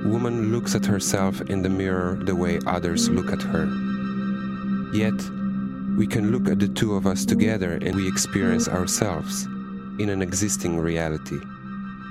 woman looks at herself in the mirror the way others look at her. Yet, we can look at the two of us together and we experience ourselves in an existing reality.